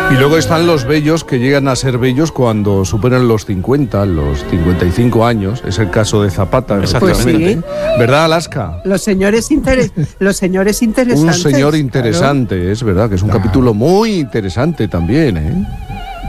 Y luego están los bellos que llegan a ser bellos cuando superan los 50, los 55 años. Es el caso de Zapata, exactamente. Pues sí. ¿Verdad, Alaska? Los señores interesantes. Un señor claro. interesante, es verdad, que es un capítulo muy interesante también, ¿eh?